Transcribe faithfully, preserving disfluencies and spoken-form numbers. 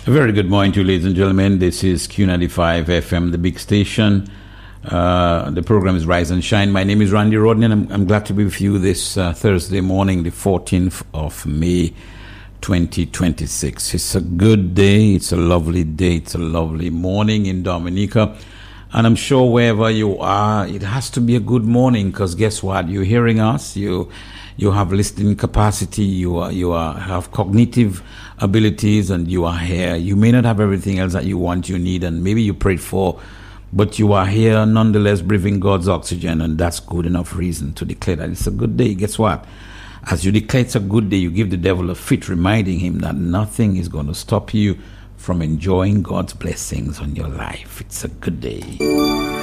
A very good morning to you, ladies and gentlemen. This is Q ninety-five F M, the big station. Uh, the program is Rise and Shine. My name is Randy Rodney, and I'm, I'm glad to be with you this uh, Thursday morning, the fourteenth of May, twenty twenty-six. It's a good day. It's a lovely day. It's a lovely morning in Dominica. And I'm sure wherever you are, it has to be a good morning, because guess what? You're hearing us. You you have listening capacity. You are you are have cognitive abilities, and you are here. You may not have everything else that you want, you need, and maybe you prayed for, but you are here nonetheless, breathing God's oxygen, and that's good enough reason to declare that it's a good day. Guess what? As you declare it's a good day, you give the devil a fit, reminding him that nothing is going to stop you from enjoying God's blessings on your life. It's a good day.